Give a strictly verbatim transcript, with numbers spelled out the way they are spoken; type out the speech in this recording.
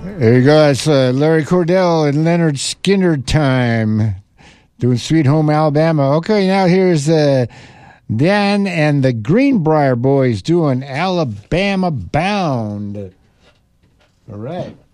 There you go. That's uh, Larry Cordell and Leonard Skinner time doing Sweet Home Alabama. Okay, now here's uh, Dan and the Greenbrier Boys doing Alabama Bound. All right.